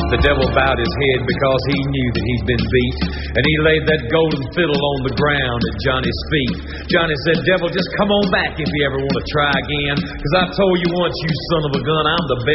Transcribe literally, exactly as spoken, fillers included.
The devil bowed his head because he knew that he'd been beat, and he laid that golden fiddle on the ground at Johnny's feet. Johnny said, "Devil, just come on back if you ever want to try again, because I told you once, you son of a gun, I'm the best